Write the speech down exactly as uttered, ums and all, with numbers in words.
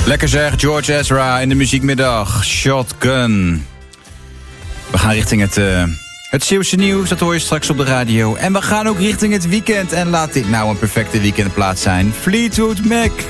Lekker zeg, George Ezra in de muziekmiddag. Shotgun. We gaan richting het, uh, het Zeeuwse nieuws, dat hoor je straks op de radio. En we gaan ook richting het weekend. En laat dit nou een perfecte weekendplaats zijn. Fleetwood Mac.